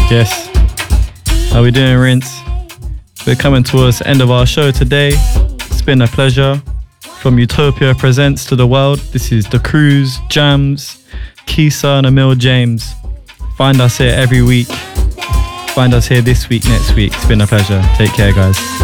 Yes. How we doing, Rinse? We're coming towards the end of our show today. It's been a pleasure. From Utopia Presents to the world, this is The Cruise, Jams, Kisa and Emil James. Find us here every week. Find us here this week, next week. It's been a pleasure. Take care, guys.